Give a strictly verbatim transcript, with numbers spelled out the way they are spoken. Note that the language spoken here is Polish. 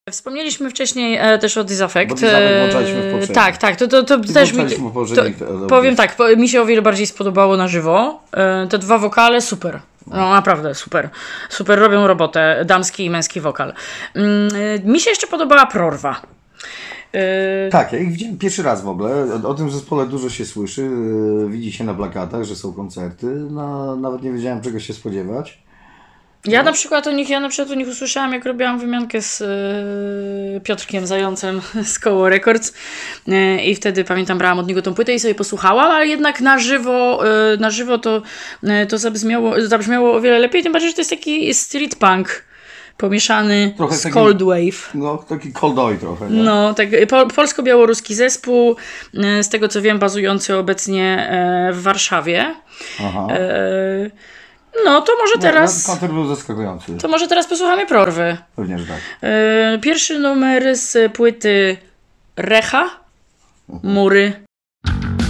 Wspomnieliśmy wcześniej e, też o Disaffect. Bo Disaffect włączaliśmy w poprzednim. Tak, tak, to, to, to I też mi, włączaliśmy w poprzednim, to, ale powiem wiesz. tak, po, mi się o wiele bardziej spodobało na żywo. E, te dwa wokale super. No naprawdę, super. Super robią robotę, damski i męski wokal. Mm, e, mi się jeszcze podobała Prorwa. E, Tak, ja ich widziałem pierwszy raz w ogóle. O, o tym zespole dużo się słyszy. Yy, widzi się na plakatach, że są koncerty. No, nawet nie wiedziałem, czego się spodziewać. Ja na przykład o nich, ja na przykład o nich usłyszałam, jak robiłam wymiankę z y, Piotrkiem Zającem z Koło Records y, i wtedy pamiętam, brałam od niego tą płytę i sobie posłuchałam, ale jednak na żywo, y, na żywo to, y, to zabrzmiało, zabrzmiało o wiele lepiej, tym bardziej, że to jest taki street punk pomieszany Trochę z taki- cold wave. No, taki cold eye trochę, nie? No, tak, po, polsko-białoruski zespół, y, z tego co wiem, bazujący obecnie y, w Warszawie. Aha. Y, no, to może Nie, teraz... no, koncert był zaskakujący. To może teraz posłuchamy Prorwy. Pewnie, że tak. Yy, Pierwszy numer z płyty Recha, Mury